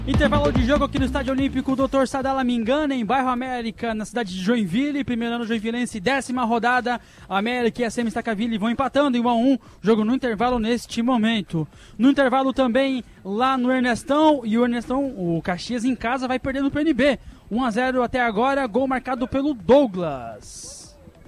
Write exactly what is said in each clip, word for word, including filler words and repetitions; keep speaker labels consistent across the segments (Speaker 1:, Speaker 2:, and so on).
Speaker 1: Intervalo de jogo aqui no Estádio Olímpico doutor Sadala Mingana, em bairro América, na cidade de Joinville. Primeiro ano joinvilense, décima rodada. América e a S M Stacaville vão empatando em um a um. Jogo no intervalo neste momento. No intervalo também lá no Ernestão. E o Ernestão, o Caxias em casa, vai perdendo para o N B. um a zero até agora, gol marcado pelo Douglas.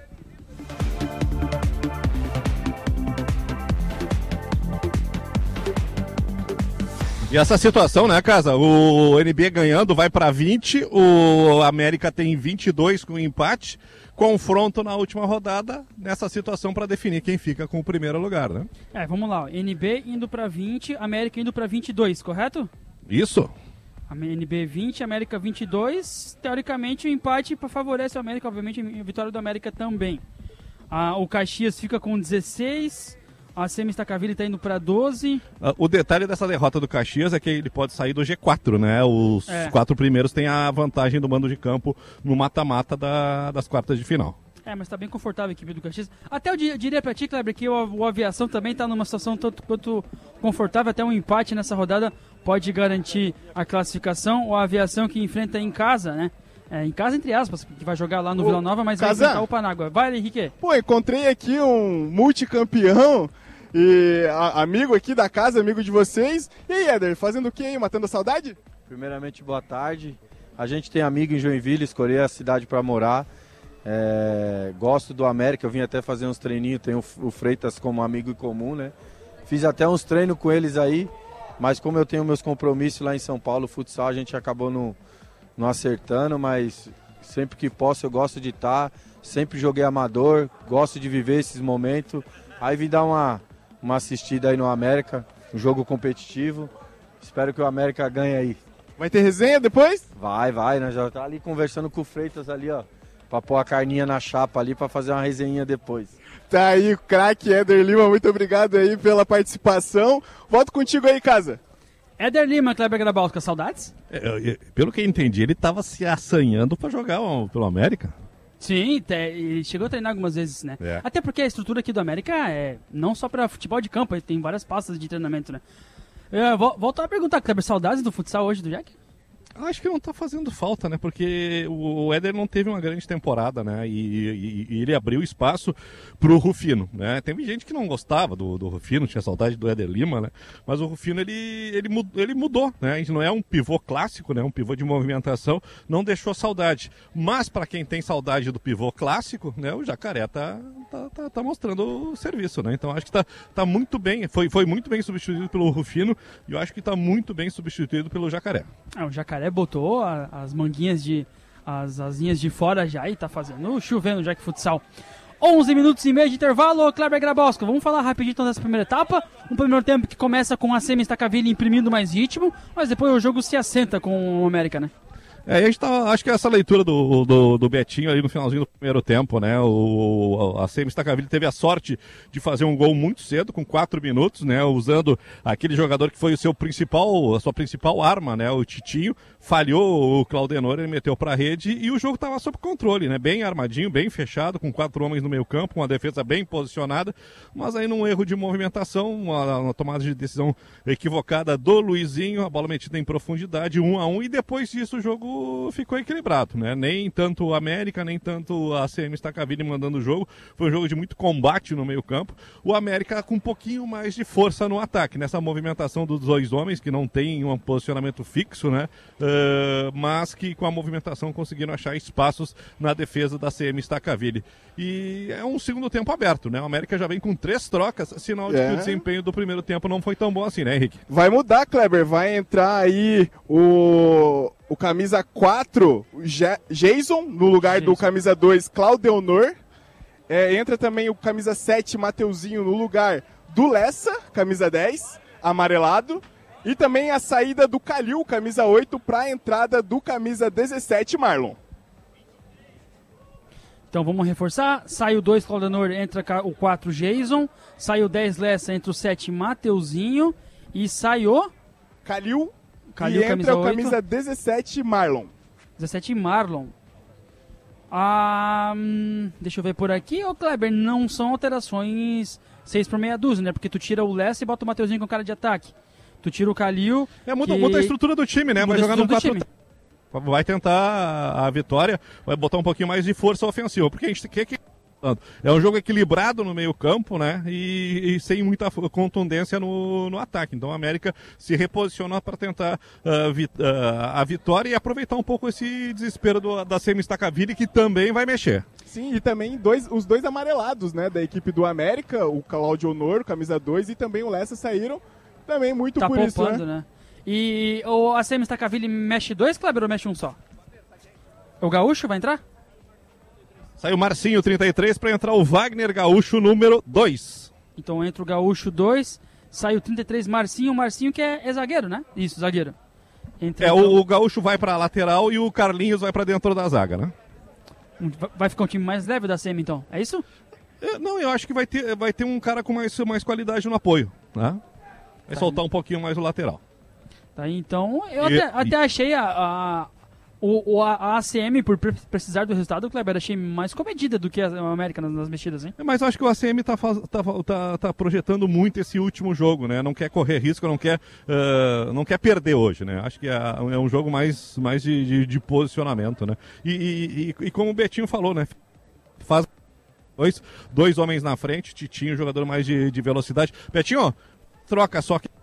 Speaker 2: E essa situação, né, Casa? O N B ganhando vai para vinte, o América tem vinte e dois com empate. Confronto na última rodada nessa situação para definir quem fica com o primeiro lugar, né?
Speaker 1: É, vamos lá. N B indo para vinte, América indo para vinte e dois, correto?
Speaker 2: Isso.
Speaker 1: A N B vinte, América vinte e dois. Teoricamente, o empate favorece o América, obviamente, a vitória do América também. Ah, o Caxias fica com dezesseis. A S M Stacaville está indo para doze.
Speaker 2: O detalhe dessa derrota do Caxias é que ele pode sair do G quatro, né? Os é. quatro primeiros têm a vantagem do mando de campo no mata-mata da, das quartas de final.
Speaker 1: É, mas está bem confortável a equipe do Caxias. Até eu diria para ti, Kleber, que o, o Aviação também está numa situação tanto quanto confortável. Até um empate nessa rodada pode garantir a classificação. O Aviação que enfrenta em casa, né? É, em casa, entre aspas, que vai jogar lá no Ô, Vila Nova, mas Kazan, vai enfrentar o Panágua. Vai, Henrique.
Speaker 3: Pô, encontrei aqui um multicampeão e a, amigo aqui da casa, amigo de vocês. E aí, Éder, fazendo o que aí? Matando a saudade?
Speaker 4: Primeiramente, boa tarde. A gente tem amigo em Joinville, escolhi a cidade para morar. É, gosto do América, eu vim até fazer uns treininhos, tenho o Freitas como amigo em comum, né? Fiz até uns treinos com eles aí, mas como eu tenho meus compromissos lá em São Paulo, futsal, a gente acabou não, não acertando, mas sempre que posso eu gosto de estar, sempre joguei amador, gosto de viver esses momentos. Aí vim dar uma, uma assistida aí no América, um jogo competitivo, espero que o América ganhe aí.
Speaker 3: Vai ter resenha depois?
Speaker 4: Vai, vai, nós já tá ali conversando com o Freitas ali, ó. Pra pôr a carninha na chapa ali, pra fazer uma resenha depois.
Speaker 3: Tá aí o craque Éder Lima, muito obrigado aí pela participação. Volto contigo aí, Casa.
Speaker 1: Éder Lima, Kleber Grabowska, saudades?
Speaker 2: É, é, pelo que eu entendi, ele tava se assanhando pra jogar ó, pelo América.
Speaker 1: Sim, ele chegou a treinar algumas vezes, né?
Speaker 2: É.
Speaker 1: Até porque a estrutura aqui do América é não só pra futebol de campo, ele tem várias pastas de treinamento, né? Eu vou, volto a perguntar, Kleber, saudades do futsal hoje do Jack?
Speaker 2: Acho que não tá fazendo falta, né? Porque o Éder não teve uma grande temporada, né? E, e, e ele abriu espaço pro Rufino, né? Teve gente que não gostava do, do Rufino, tinha saudade do Éder Lima, né? Mas o Rufino, ele, ele, ele mudou, né? A gente não é um pivô clássico, né? Um pivô de movimentação, não deixou saudade. Mas para quem tem saudade do pivô clássico, né? O Jacaré tá, tá, tá, tá mostrando o serviço, né? Então acho que tá, tá muito bem, foi, foi muito bem substituído pelo Rufino e eu acho que tá muito bem substituído pelo Jacaré.
Speaker 1: Ah, o Jacaré botou a, as manguinhas de as asinhas de fora já e tá fazendo chovendo o Jack Futsal. onze minutos e meio de intervalo, Kleber Grabowska. Vamos falar rapidinho então dessa primeira etapa. Um primeiro tempo que começa com a S M Stacaville imprimindo mais ritmo, mas depois o jogo se assenta com o América, né?
Speaker 2: É, a gente tá, acho que essa leitura do, do, do Betinho ali no finalzinho do primeiro tempo, né? O, a S M Stacaville teve a sorte de fazer um gol muito cedo, com quatro minutos, né? Usando aquele jogador que foi o seu principal, a sua principal arma, né? O Titinho, falhou o Claudenor, ele meteu pra rede e o jogo tava sob controle, né? Bem armadinho, bem fechado, com quatro homens no meio campo, com uma defesa bem posicionada, mas aí num erro de movimentação, uma, uma tomada de decisão equivocada do Luizinho, a bola metida em profundidade, um a um, e depois disso o jogo ficou equilibrado, né? Nem tanto o América, nem tanto a S M Stacaville mandando o jogo. Foi um jogo de muito combate no meio campo. O América com um pouquinho mais de força no ataque, nessa movimentação dos dois homens, que não tem um posicionamento fixo, né? Uh, mas que com a movimentação conseguiram achar espaços na defesa da S M Stacaville. E é um segundo tempo aberto, né? O América já vem com três trocas, sinal de é. que o desempenho do primeiro tempo não foi tão bom assim, né, Henrique?
Speaker 3: Vai mudar, Kleber. Vai entrar aí o... O camisa quatro, Jason, no lugar Jason. do camisa dois, Claudeonor. É, entra também o camisa sete, Mateuzinho, no lugar do Lessa, camisa dez, amarelado. E também a saída do Calil, camisa oito, para a entrada do camisa dezessete, Marlon.
Speaker 1: Então vamos reforçar. Sai o dois, Claudeonor, entra o quatro, Jason. Sai o dez, Lessa, entra o sete, Mateuzinho. E sai o...
Speaker 3: Calil.
Speaker 1: Calil,
Speaker 3: e entra o camisa dezessete, Marlon.
Speaker 1: dezessete, Marlon. Ah, hum, deixa eu ver por aqui, ô Kleber, não são alterações seis por meia dúzia, né? Porque tu tira o Lessa e bota o Mateuzinho com cara de ataque. Tu tira o Calil...
Speaker 2: É, muda,
Speaker 1: que...
Speaker 2: muda a estrutura do time, né? Vai jogar no quatro... Vai tentar a vitória, vai botar um pouquinho mais de força ofensiva, porque a gente quer que... É um jogo equilibrado no meio campo, né? E, e sem muita contundência no, no ataque. Então a América se reposiciona para tentar uh, vi, uh, a vitória e aproveitar um pouco esse desespero do, da Semi Stacaville, que também vai mexer.
Speaker 3: Sim, e também dois, os dois amarelados, né? Da equipe do América, o Claudio Honor, camisa dois, e também o Lessa saíram também muito
Speaker 1: tá
Speaker 3: por
Speaker 1: poupando,
Speaker 3: isso, né?
Speaker 1: né? E o a Semi Stacaville mexe dois, Kleber, ou mexe um só? O Gaúcho vai entrar?
Speaker 2: Saiu o Marcinho, trinta e três, para entrar o Wagner Gaúcho, número dois.
Speaker 1: Então entra o Gaúcho dois, sai o trinta e três Marcinho, o Marcinho que é, é zagueiro, né? Isso, zagueiro. Entra,
Speaker 2: é,
Speaker 1: então...
Speaker 2: o, o Gaúcho vai para a lateral e o Carlinhos vai para dentro da zaga, né?
Speaker 1: Vai ficar um time mais leve da Semi, então, é isso?
Speaker 2: É, não, eu acho que vai ter, vai ter um cara com mais, mais qualidade no apoio, né? Vai tá, soltar um pouquinho mais o lateral.
Speaker 1: Tá, então, eu
Speaker 2: e,
Speaker 1: até,
Speaker 2: e...
Speaker 1: até achei a... a... O, o, a A C M, por precisar do resultado, o Kleber, achei mais comedida do que a América nas, nas mexidas, hein?
Speaker 2: É, mas eu acho que o A C M tá, tá, tá, tá projetando muito esse último jogo, né? Não quer correr risco, não quer, uh, não quer perder hoje, né? Acho que é, é um jogo mais, mais de, de, de posicionamento, né? E, e, e, e como o Betinho falou, né? Faz dois, dois homens na frente, Titinho, jogador mais de, de velocidade. Betinho, troca só que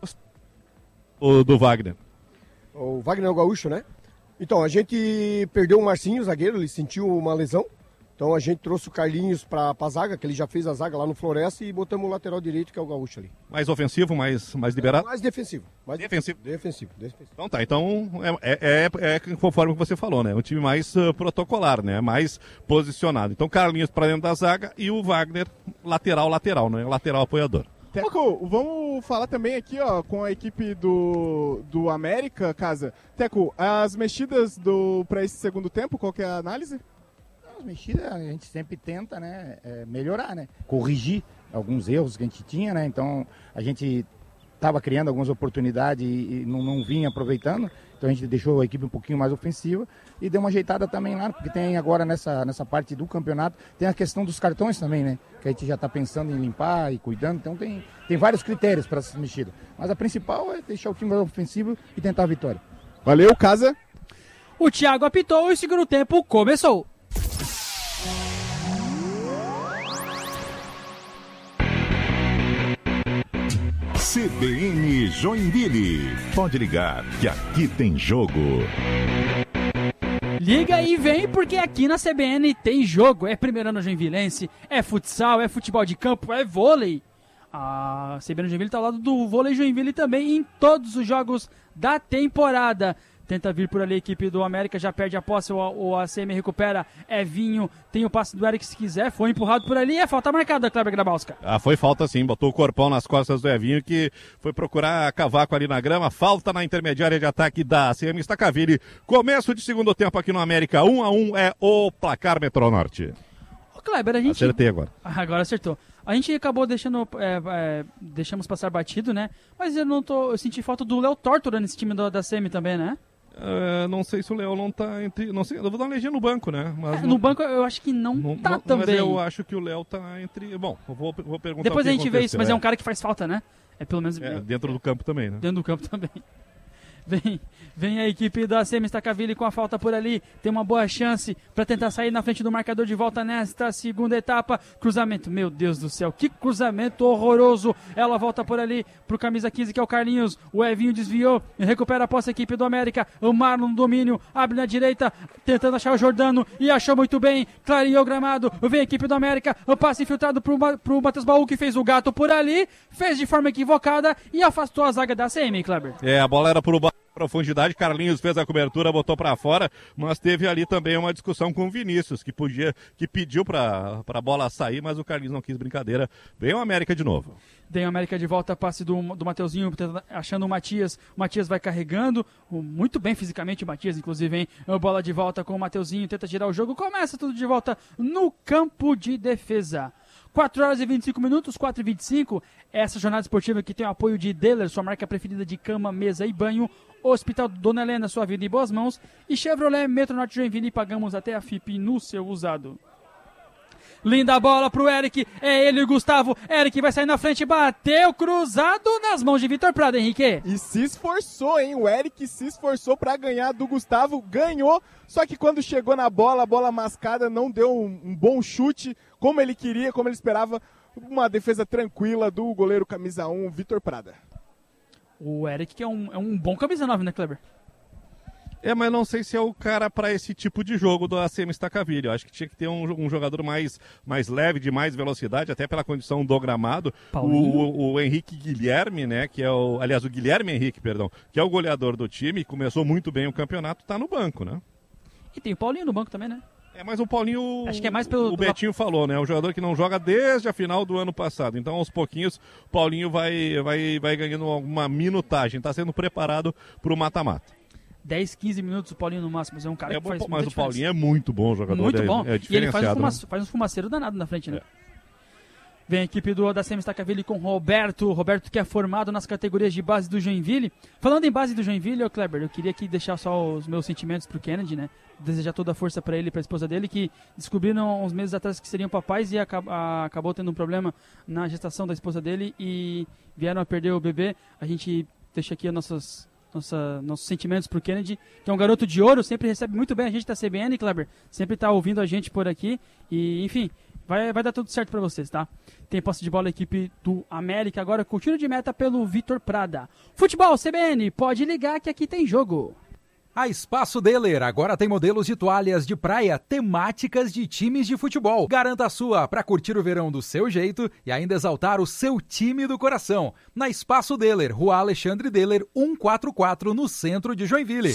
Speaker 2: o do Wagner.
Speaker 5: O Wagner é o Gaúcho, né? Então, a gente perdeu o Marcinho, o zagueiro, ele sentiu uma lesão. Então a gente trouxe o Carlinhos para a zaga, que ele já fez a zaga lá no Floresta, e botamos o lateral direito, que é o Gaúcho ali.
Speaker 2: Mais ofensivo, mais, mais liberado?
Speaker 5: É, mais defensivo. Mais
Speaker 2: defensivo.
Speaker 5: defensivo. Defensivo.
Speaker 2: Então tá, então é, é, é, é conforme você falou, né? Um time mais uh, protocolar, né? Mais posicionado. Então Carlinhos para dentro da zaga e o Wagner lateral, lateral, né? Lateral apoiador.
Speaker 3: Teco, vamos falar também aqui, ó, com a equipe do, do América, Casa. Teco, as mexidas do para esse segundo tempo, qual que é a análise?
Speaker 6: As mexidas a gente sempre tenta, né, é, melhorar, né, corrigir alguns erros que a gente tinha, né, então a gente estava criando algumas oportunidades e, e não, não vinha aproveitando, então a gente deixou a equipe um pouquinho mais ofensiva e deu uma ajeitada também lá, porque tem agora nessa, nessa parte do campeonato, tem a questão dos cartões também, né, que a gente já está pensando em limpar e cuidando, então tem, tem vários critérios para essas mexidas, mas a principal é deixar o time mais ofensivo e tentar a vitória.
Speaker 3: Valeu, Casa.
Speaker 1: O Thiago apitou e o segundo tempo começou.
Speaker 7: C B N Joinville. Pode ligar que aqui tem jogo.
Speaker 1: Liga e vem, porque aqui na C B N tem jogo. É Primeirano Joinvilense, é futsal, é futebol de campo, é vôlei. A C B N Joinville está ao lado do vôlei Joinville também em todos os jogos da temporada. Tenta vir por ali a equipe do América, já perde a posse, o, o A C M recupera, Evinho, tem o passe do Eric se quiser, foi empurrado por ali, é falta marcada, Kleber Grabowska.
Speaker 2: Ah, foi falta sim, botou o corpão nas costas do Evinho, que foi procurar cavaco ali na grama, falta na intermediária de ataque da A C M Stacaville. Começo de segundo tempo aqui no América, um a um é o placar Metronorte.
Speaker 1: Ô Kleber, a gente...
Speaker 2: Acertei agora.
Speaker 1: Ah, agora acertou. A gente acabou deixando, é, é, deixamos passar batido, né? Mas eu não tô, eu senti falta do Léo Tortora nesse time do, da C M também, né?
Speaker 2: Uh, não sei se o Léo não tá entre. Não sei, eu vou dar uma legenda no banco, né? Mas
Speaker 1: é,
Speaker 2: não,
Speaker 1: no banco eu acho que não, não tá não, também.
Speaker 2: Mas eu acho que o Léo tá entre. Bom, eu vou, vou perguntar.
Speaker 1: Depois a gente
Speaker 2: aconteceu.
Speaker 1: vê isso, mas é. é um cara que faz falta, né? É pelo menos.
Speaker 2: É, dentro do campo também, né?
Speaker 1: Dentro do campo também. Vem, vem a equipe da C M Stacaville com a falta por ali. Tem uma boa chance para tentar sair na frente do marcador de volta nesta segunda etapa. Cruzamento, meu Deus do céu, que cruzamento horroroso. Ela volta por ali pro camisa quinze, que é o Carlinhos. O Evinho desviou, recupera a posse a equipe do América. O Marlon no domínio, abre na direita, tentando achar o Jordano e achou muito bem. Clareou o gramado, vem a equipe do América. O passe infiltrado pro, pro Matheus Baú, que fez o gato por ali. Fez de forma equivocada e afastou a zaga da C M, Kleber.
Speaker 2: É, a bola era pro profundidade, Carlinhos fez a cobertura, botou pra fora, mas teve ali também uma discussão com o Vinícius, que podia, que pediu pra, pra bola sair, mas o Carlinhos não quis brincadeira. Vem o América de novo.
Speaker 1: Vem o América de volta, passe do, do Mateuzinho, achando o Matias, o Matias vai carregando, muito bem fisicamente o Matias, inclusive, hein? Bola de volta com o Mateuzinho, tenta girar o jogo, começa tudo de volta no campo de defesa. quatro horas e vinte e cinco minutos, quatro e vinte e cinco, essa jornada esportiva que tem o apoio de Deller, sua marca preferida de cama, mesa e banho, Hospital Dona Helena, sua vida em boas mãos, e Chevrolet Metronorte Joinville, pagamos até a F I P no seu usado. Linda bola pro Eric. É ele e o Gustavo. Eric vai sair na frente. Bateu cruzado nas mãos de Vitor Prado, Henrique.
Speaker 3: E se esforçou, hein? O Eric se esforçou pra ganhar do Gustavo. Ganhou. Só que quando chegou na bola, a bola mascada não deu um, um bom chute como ele queria, como ele esperava. Uma defesa tranquila do goleiro camisa um, Vitor Prada.
Speaker 1: O Eric que é um, é um bom camisa nove, né, Kleber?
Speaker 2: É, mas não sei se é o cara para esse tipo de jogo do A C M Stacaville. Eu acho que tinha que ter um, um jogador mais, mais leve, de mais velocidade, até pela condição do gramado. O, o, o Henrique Guilherme, né, que é o... Aliás, o Guilherme Henrique, perdão, que é o goleador do time, começou muito bem o campeonato, tá no banco, né?
Speaker 1: E tem o Paulinho no banco também, né?
Speaker 2: É, mas o Paulinho...
Speaker 1: Acho que é mais pelo...
Speaker 2: O Betinho falou, né? É um jogador que não joga desde a final do ano passado. Então, aos pouquinhos, o Paulinho vai, vai, vai ganhando alguma minutagem. Tá sendo preparado pro mata-mata.
Speaker 1: dez, quinze minutos o Paulinho no máximo, mas é um cara
Speaker 2: é
Speaker 1: que
Speaker 2: bom,
Speaker 1: faz
Speaker 2: Mas o
Speaker 1: diferença.
Speaker 2: Paulinho é muito bom jogador.
Speaker 1: Muito
Speaker 2: é,
Speaker 1: bom.
Speaker 2: É
Speaker 1: e ele faz um,
Speaker 2: né?
Speaker 1: faz um fumaceiro danado na frente, né?
Speaker 2: É.
Speaker 1: Vem a equipe do da A C M Stacaville com Roberto. Roberto que é formado nas categorias de base do Joinville. Falando em base do Joinville, ô Kleber, eu queria aqui deixar só os meus sentimentos pro Kennedy, né? Desejar toda a força para ele e pra esposa dele, que descobriram uns meses atrás que seriam papais e acab a, acabou tendo um problema na gestação da esposa dele e vieram a perder o bebê. A gente deixa aqui as nossas... Nossa, nossos sentimentos pro Kennedy, que é um garoto de ouro, sempre recebe muito bem a gente da C B N, Kleber, sempre tá ouvindo a gente por aqui, e enfim, vai, vai dar tudo certo pra vocês, tá? Tem posse de bola a equipe do América, agora com tiro de meta pelo Vitor Prada. Futebol, C B N, pode ligar que aqui tem jogo.
Speaker 8: A Espaço Deler agora tem modelos de toalhas de praia temáticas de times de futebol. Garanta a sua para curtir o verão do seu jeito e ainda exaltar o seu time do coração. Na Espaço Deler, Rua Alexandre Deler, cento e quarenta e quatro, no centro de Joinville.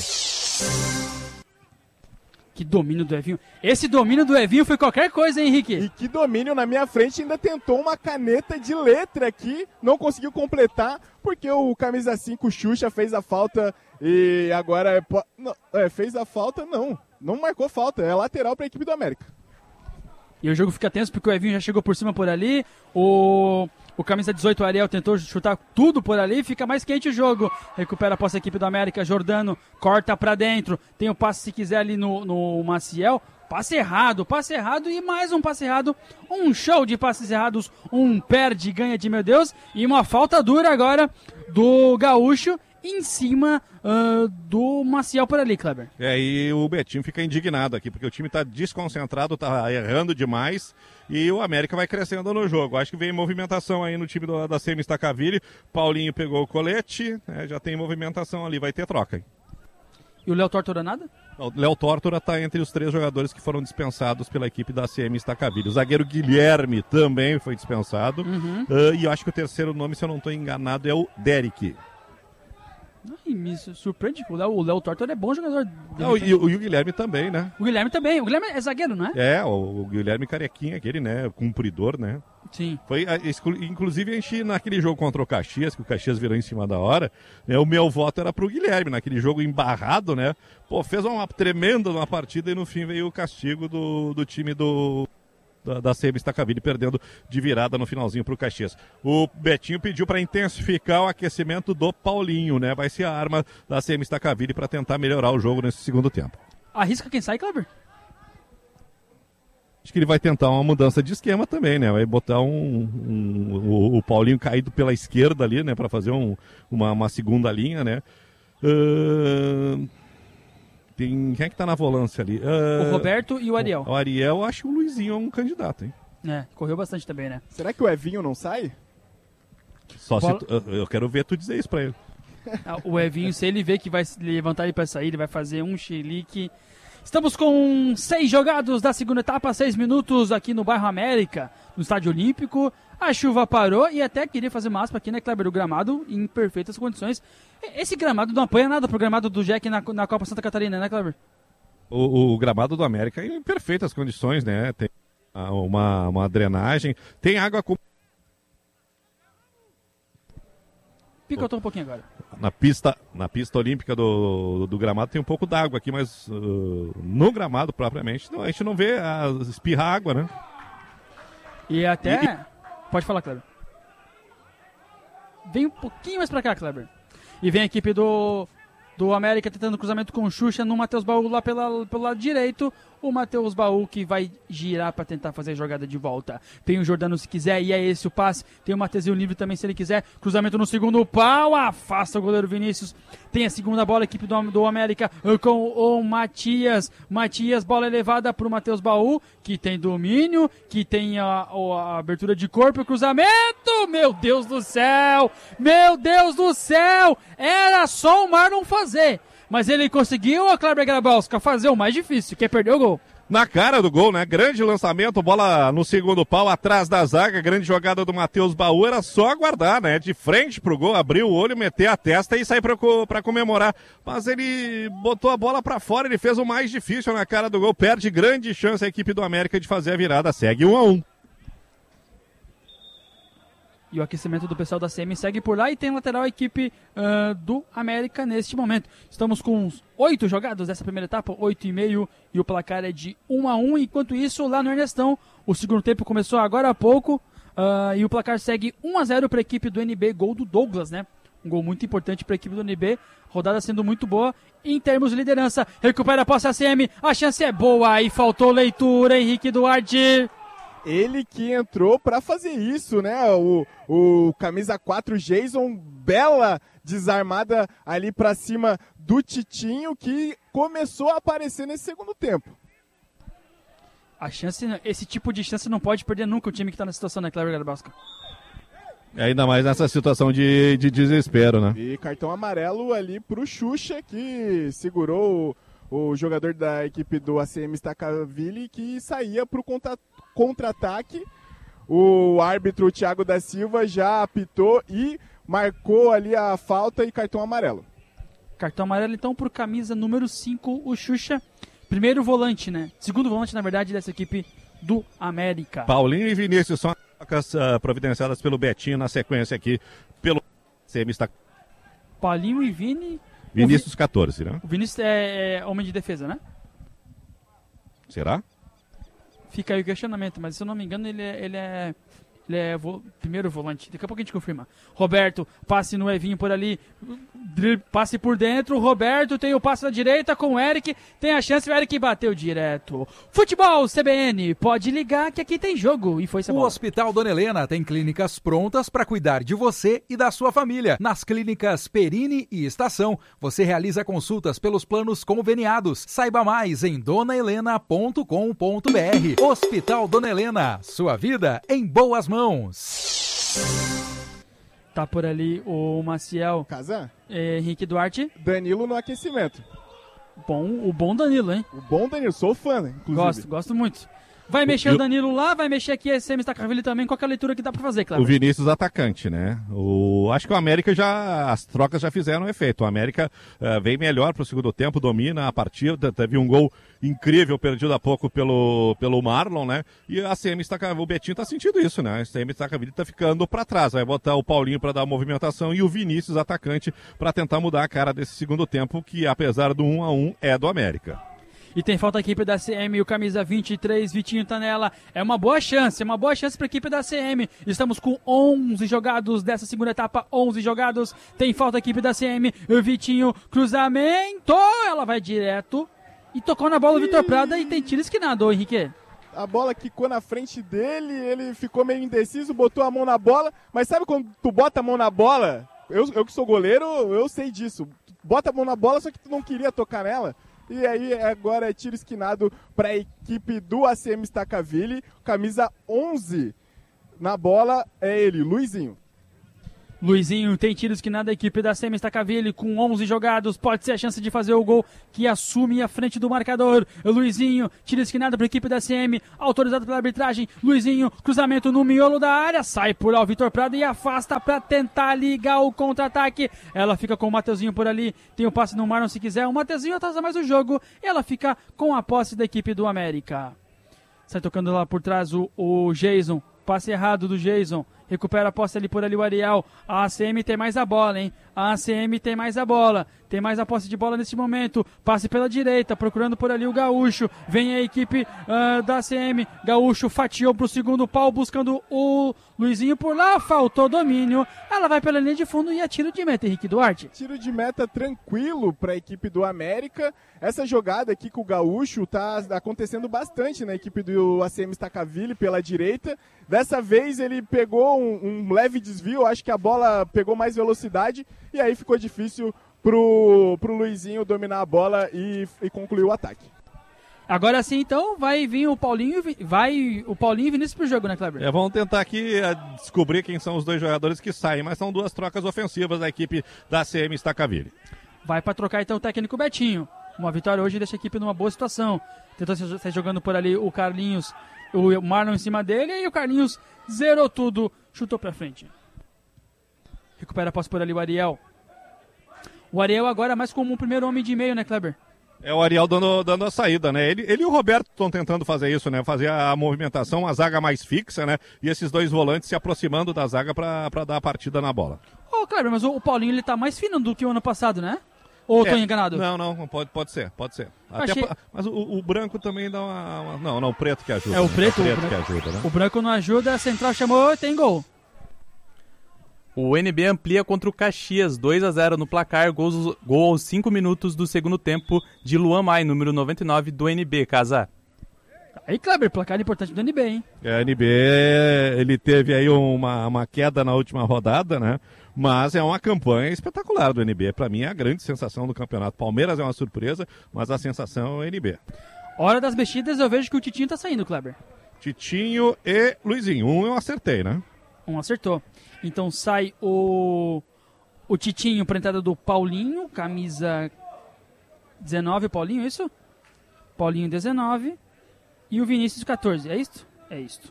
Speaker 1: Que domínio do Evinho. Esse domínio do Evinho foi qualquer coisa, hein, Henrique?
Speaker 3: E que domínio na minha frente, ainda tentou uma caneta de letra aqui, não conseguiu completar, porque o camisa cinco Xuxa fez a falta e agora é, não, é, fez a falta, não, não marcou falta, é lateral para a equipe do América.
Speaker 1: E o jogo fica tenso porque o Evinho já chegou por cima por ali, o... O camisa dezoito, o Ariel, tentou chutar tudo por ali, fica mais quente o jogo. Recupera a posse da equipe do América, Jordano corta pra dentro. Tem o passe, se quiser, ali no, no Maciel. Passe errado, passe errado e mais um passe errado. Um show de passes errados, um perde, ganha de meu Deus. E uma falta dura agora do Gaúcho em cima uh, do Maciel por ali, Kleber.
Speaker 2: É, e o Betinho fica indignado aqui, porque o time tá desconcentrado, tá errando demais. E o América vai crescendo no jogo. Acho que vem movimentação aí no time do, da C M Stacaville. Paulinho pegou o colete, né, já tem movimentação ali, vai ter troca. Hein?
Speaker 1: E o Léo Tórtora nada?
Speaker 2: O Léo Tórtora está entre os três jogadores que foram dispensados pela equipe da C M Stacaville. O zagueiro Guilherme também foi dispensado.
Speaker 1: Uhum.
Speaker 2: Uh, e eu acho que o terceiro nome, se eu não estou enganado, é o Derek.
Speaker 1: Ai, me surpreende que o Léo, o Léo Tórtora é bom jogador.
Speaker 2: Não, e, o, e o Guilherme também, né?
Speaker 1: O Guilherme também. O Guilherme é zagueiro, não é?
Speaker 2: É, o, o Guilherme Carequinha, aquele, né? Cumpridor, né?
Speaker 1: Sim.
Speaker 2: Foi, inclusive, a gente, naquele jogo contra o Caxias, que o Caxias virou em cima da hora, né, o meu voto era pro Guilherme, naquele jogo embarrado, né? Pô, fez uma tremenda uma partida e no fim veio o castigo do, do time do... da, da C M Stacaville, perdendo de virada no finalzinho pro Caxias. O Betinho pediu para intensificar o aquecimento do Paulinho, né? Vai ser a arma da C M Stacaville para tentar melhorar o jogo nesse segundo tempo.
Speaker 1: Arrisca quem sai, Kleber?
Speaker 2: Acho que ele vai tentar uma mudança de esquema também, né? Vai botar um, um, um o Paulinho caído pela esquerda ali, né? Para fazer um, uma, uma segunda linha, né? Uh... Tem... Quem é que tá na volância ali? Uh...
Speaker 1: O Roberto e o Ariel.
Speaker 2: O Ariel, acho que o Luizinho é um candidato, hein?
Speaker 1: É, correu bastante também, né?
Speaker 3: Será que o Evinho não sai?
Speaker 2: Só
Speaker 1: Bola...
Speaker 2: se tu... Eu quero ver tu dizer isso pra ele.
Speaker 1: O Evinho, se ele vê que vai levantar ele pra sair, ele vai fazer um chilique. Estamos com seis jogados da segunda etapa, seis minutos aqui no bairro América, no Estádio Olímpico. A chuva parou e até queria fazer uma aspa aqui, né, Kleber? O gramado em perfeitas condições. Esse gramado não apanha nada pro gramado do Jack na, na Copa Santa Catarina, né, Kleber?
Speaker 2: O, o gramado do América é em perfeitas condições, né? Tem uma, uma drenagem, tem água com...
Speaker 1: Picotou um pouquinho agora.
Speaker 2: Na pista, na pista olímpica do, do, do gramado tem um pouco d'água aqui, mas uh, no gramado propriamente a gente não vê a espirrar água, né?
Speaker 1: E até...
Speaker 2: E, e...
Speaker 1: Pode falar, Kleber. Vem um pouquinho mais pra cá, Kleber. E vem a equipe do do América tentando cruzamento com o Xuxa no Matheus Baú lá pela, pelo lado direito. O Matheus Baú que vai girar para tentar fazer a jogada de volta. Tem o Jordano se quiser e é esse o passe. Tem o Mateuzinho livre também se ele quiser. Cruzamento no segundo pau, afasta o goleiro Vinícius. Tem a segunda bola, a equipe do, do América com o Matias. Matias, bola elevada para o Matheus Baú, que tem domínio, que tem a, a abertura de corpo, o cruzamento. Meu Deus do céu! Meu Deus do céu! Era só o Marlon fazer. Mas ele conseguiu, a Kleber Grabowska, fazer o mais difícil, que é perder o gol.
Speaker 2: Na cara do gol, né? Grande lançamento, bola no segundo pau, atrás da zaga, grande jogada do Matheus Baú, era só aguardar, né? De frente pro gol, abrir o olho, meter a testa e sair pra, pra comemorar. Mas ele botou a bola pra fora, ele fez o mais difícil na cara do gol, perde grande chance a equipe do América de fazer a virada, segue um a um.
Speaker 1: E o aquecimento do pessoal da C M segue por lá e tem lateral a equipe uh, do América neste momento. Estamos com oito jogados dessa primeira etapa, oito e meio, e o placar é de um a um. Enquanto isso, lá no Ernestão, o segundo tempo começou agora há pouco uh, e o placar segue um a zero para a equipe do N B, gol do Douglas, né? Um gol muito importante para a equipe do N B, rodada sendo muito boa em termos de liderança. Recupera a posse a C M, a chance é boa e faltou leitura, Henrique Duarte.
Speaker 3: Ele que entrou para fazer isso, né? O, o camisa quatro, Jason, bela desarmada ali para cima do Titinho, que começou a aparecer nesse segundo tempo.
Speaker 1: A chance, esse tipo de chance não pode perder nunca o time que está na situação, né, Kleber Grabowska?
Speaker 2: Ainda mais nessa situação de, de desespero, né?
Speaker 3: E cartão amarelo ali pro Xuxa, que segurou o, o jogador da equipe do A C M Stacaville, que saía pro contra, contra-ataque. O árbitro Thiago da Silva já apitou e marcou ali a falta e cartão amarelo.
Speaker 1: Cartão amarelo então pro camisa número cinco, o Xuxa. Primeiro volante, né? Segundo volante, na verdade, dessa equipe do América.
Speaker 2: Paulinho e Vinícius são as uh, providenciadas pelo Betinho na sequência aqui, pelo C M está.
Speaker 1: Paulinho e Vini.
Speaker 2: Vinícius Vi... quatorze, né?
Speaker 1: O Vinícius é, é homem de defesa, né?
Speaker 2: Será?
Speaker 1: Fica aí o questionamento, mas se eu não me engano, ele é, ele é, ele é vo... primeiro volante. Daqui a pouco a gente confirma. Roberto, passe no Evinho por ali, passe por dentro. Roberto tem o passe da direita com o Eric, tem a chance, o Eric bateu direto. Futebol C B N, pode ligar que aqui tem jogo. E foi essa
Speaker 8: O
Speaker 1: bola.
Speaker 8: Hospital Dona Helena tem clínicas prontas para cuidar de você e da sua família. Nas clínicas Perini e Estação, você realiza consultas pelos planos conveniados. Saiba mais em dona helena ponto com ponto b r. Hospital Dona Helena, sua vida em boas mãos.
Speaker 1: Tá por ali o Maciel.
Speaker 3: Kazan.
Speaker 1: É, Henrique Duarte.
Speaker 3: Danilo no aquecimento.
Speaker 1: Bom, o bom Danilo, hein?
Speaker 3: O bom Danilo, sou fã, né, inclusive.
Speaker 1: Gosto, gosto muito. Vai mexer o Danilo lá, vai mexer aqui a S M Stacaville também. Qual que é a leitura que dá pra fazer, claro?
Speaker 2: O Vinícius atacante, né? O... Acho que o América já... As trocas já fizeram efeito. O América uh, vem melhor pro segundo tempo, domina a partida. Teve um gol incrível perdido há pouco pelo, pelo Marlon, né? E a C M Stacaville, o Betinho tá sentindo isso, né? A C M Stacaville tá ficando pra trás. Vai botar o Paulinho pra dar a movimentação e o Vinícius atacante pra tentar mudar a cara desse segundo tempo, que apesar do um a um é do América.
Speaker 1: E tem falta a equipe da C M, o camisa vinte e três, Vitinho tá nela. É uma boa chance, é uma boa chance para a equipe da C M. Estamos com onze jogados dessa segunda etapa, onze jogados. Tem falta a equipe da C M, o Vitinho, cruzamento, ela vai direto. E tocou na bola o Vitor Prada e tem tiro esquinado, ô Henrique.
Speaker 3: A bola quicou na frente dele, ele ficou meio indeciso, botou a mão na bola. Mas sabe quando tu bota a mão na bola? Eu, eu que sou goleiro, eu sei disso. Bota a mão na bola, só que tu não queria tocar nela. E aí agora é tiro esquinado para a equipe do A C M Stacaville. Camisa onze na bola é ele, Luizinho.
Speaker 1: Luizinho tem tiro esquinado da equipe da C M Stacaville com onze jogados. Pode ser a chance de fazer o gol que assume a frente do marcador. Luizinho, tiro esquinado para a equipe da C M, autorizado pela arbitragem. Luizinho, cruzamento no miolo da área. Sai por lá o Vitor Prado e afasta para tentar ligar o contra-ataque. Ela fica com o Mateuzinho por ali. Tem o passe no Marlon se quiser. O Mateuzinho atrasa mais o jogo. E ela fica com a posse da equipe do América. Sai tocando lá por trás o, o Jason. Passe errado do Jason. Recupera a posse ali por ali o Ariel. A A C M tem mais a bola, hein? A A C M tem mais a bola, tem mais a posse de bola nesse momento. Passe pela direita, procurando por ali o Gaúcho. Vem a equipe uh, da A C M. Gaúcho fatiou pro segundo pau, buscando o Luizinho por lá. Faltou domínio. Ela vai pela linha de fundo e é tiro de meta, Henrique Duarte.
Speaker 3: Tiro de meta tranquilo para a equipe do América. Essa jogada aqui com o Gaúcho tá acontecendo bastante na equipe do A C M Stacaville pela direita. Dessa vez ele pegou um, um leve desvio, acho que a bola pegou mais velocidade e aí ficou difícil pro, pro Luizinho dominar a bola e, e concluir o ataque.
Speaker 1: Agora sim, então, vai vir o Paulinho, vai o Paulinho e Vinícius pro jogo, né, Kleber?
Speaker 2: É, vamos tentar aqui uh, descobrir quem são os dois jogadores que saem, mas são duas trocas ofensivas da equipe da A C M Stacaville.
Speaker 1: Vai para trocar então o técnico Betinho. Uma vitória hoje deixa a equipe numa boa situação. Tentou sair jogando por ali o Carlinhos, o Marlon em cima dele, e o Carlinhos zerou tudo, chutou pra frente. Recupera a posse por ali o Ariel. O Ariel agora mais como um primeiro homem de meio, né, Kleber?
Speaker 2: É o Ariel dando, dando a saída, né? Ele, ele e o Roberto estão tentando fazer isso, né? Fazer a movimentação, a zaga mais fixa, né? E esses dois volantes se aproximando da zaga pra, pra dar a partida na bola.
Speaker 1: Ô, Kleber, mas o, o Paulinho ele tá mais fino do que o ano passado, né? Ou é, tô enganado?
Speaker 2: Não, não, pode, pode ser, pode ser. Até
Speaker 1: Achei...
Speaker 2: pra, mas o, o branco também dá uma, uma... Não, não, o preto que ajuda.
Speaker 1: É o
Speaker 2: né?
Speaker 1: preto,
Speaker 2: é o preto
Speaker 1: o branco,
Speaker 2: que ajuda, né?
Speaker 1: O branco não ajuda, a central chamou e tem gol.
Speaker 9: O N B amplia contra o Caxias, dois a zero no placar, gols, gol aos cinco minutos do segundo tempo de Luan Mai, número noventa e nove do N B, Casar.
Speaker 1: Aí, Kleber, placar importante do N B, hein?
Speaker 2: É, o N B, ele teve aí uma, uma queda na última rodada, né? Mas é uma campanha espetacular do N B. Para mim é a grande sensação do campeonato. Palmeiras é uma surpresa, mas a sensação é o N B.
Speaker 1: Hora das mexidas, eu vejo que o Titinho tá saindo, Kleber.
Speaker 2: Titinho e Luizinho. Um eu acertei, né?
Speaker 1: Um acertou. Então sai o, o Titinho para entrada do Paulinho, camisa dezenove, Paulinho, é isso? Paulinho dezenove e o Vinícius catorze, é isso? É isso.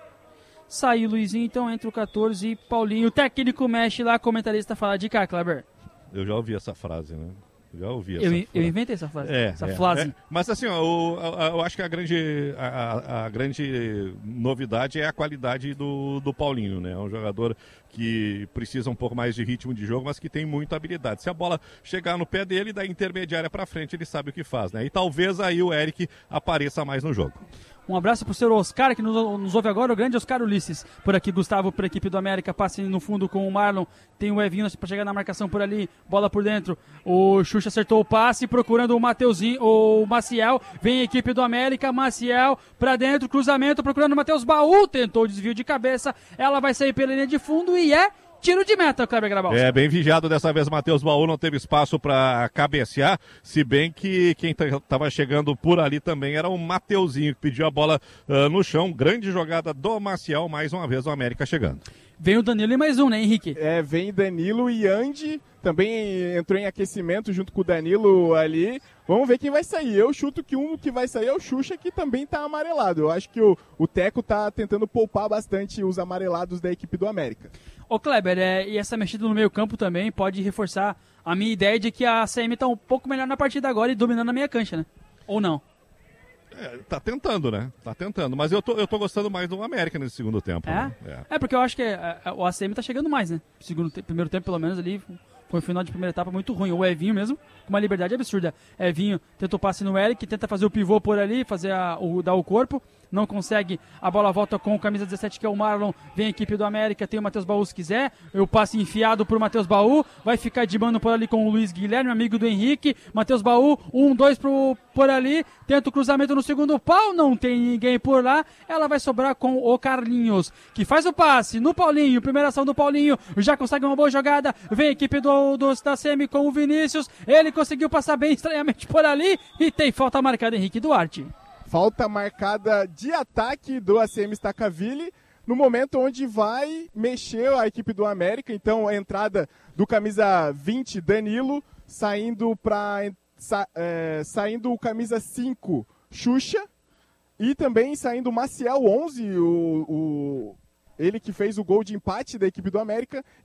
Speaker 1: Sai o Luizinho, então entra o catorze e Paulinho. O técnico mexe lá, comentarista fala de cá, Kleber.
Speaker 2: Eu já ouvi essa frase, né? Já ouvi essa
Speaker 1: eu,
Speaker 2: frase.
Speaker 1: eu inventei essa frase.
Speaker 2: É,
Speaker 1: essa
Speaker 2: é,
Speaker 1: frase.
Speaker 2: É. Mas assim, ó, eu, eu acho que a grande, a, a grande novidade é a qualidade do, do Paulinho, né? É um jogador que precisa um pouco mais de ritmo de jogo, mas que tem muita habilidade. Se a bola chegar no pé dele, da intermediária para frente, ele sabe o que faz, né? E talvez aí o Eric apareça mais no jogo.
Speaker 1: Um abraço pro senhor Oscar, que nos, nos ouve agora, o grande Oscar Ulisses. Por aqui, Gustavo, para a equipe do América, passe no fundo com o Marlon. Tem o Evinho para chegar na marcação por ali, bola por dentro. O Xuxa acertou o passe, procurando o Mateuzinho, o Maciel. Vem a equipe do América, Maciel para dentro, cruzamento, procurando o Matheus Baú. Tentou o desvio de cabeça, ela vai sair pela linha de fundo e é tiro de meta, Kleber Grabal.
Speaker 2: É, bem vigiado dessa vez, Matheus Baú não teve espaço para cabecear, se bem que quem estava chegando por ali também era o Mateuzinho, que pediu a bola uh, no chão. Grande jogada do Maciel, mais uma vez o América chegando.
Speaker 1: Vem o Danilo e mais um, né, Henrique?
Speaker 3: É, vem Danilo e Andy, também entrou em aquecimento junto com o Danilo ali. Vamos ver quem vai sair. Eu chuto que um que vai sair é o Xuxa, que também tá amarelado. Eu acho que o, o Teco tá tentando poupar bastante os amarelados da equipe do América.
Speaker 1: Ô Kleber, é, e essa mexida no meio campo também pode reforçar a minha ideia de que a A C M tá um pouco melhor na partida agora e dominando a meia cancha, né? Ou não?
Speaker 2: É, tá tentando, né? Tá tentando. Mas eu tô, eu tô gostando mais do América nesse segundo tempo.
Speaker 1: É?
Speaker 2: Né?
Speaker 1: É. É, porque eu acho que a, a, o A C M tá chegando mais, né? Segundo, primeiro tempo, pelo menos, ali foi um final de primeira etapa muito ruim. O Evinho mesmo, com uma liberdade absurda. Evinho tenta o passe no Eric, tenta fazer o pivô por ali, fazer a, o, dar o corpo. Não consegue, a bola volta com o camisa dezessete, que é o Marlon. Vem a equipe do América, tem o Matheus Baú se quiser. O passe enfiado pro Matheus Baú. Vai ficar de mano por ali com o Luiz Guilherme, amigo do Henrique. Matheus Baú, um, dois pro, por ali. Tenta o cruzamento no segundo pau, não tem ninguém por lá. Ela vai sobrar com o Carlinhos, que faz o passe no Paulinho. Primeira ação do Paulinho, já consegue uma boa jogada. Vem a equipe do, do, da C M com o Vinícius. Ele conseguiu passar bem estranhamente por ali. E tem falta marcada, Henrique Duarte.
Speaker 3: Falta marcada de ataque do A C M Stacaville, no momento onde vai mexer a equipe do América. Então, a entrada do camisa vinte, Danilo, saindo para sa, é, saindo o camisa cinco, Xuxa, e também saindo o Maciel onze, o, o, ele que fez o gol de empate da equipe do América,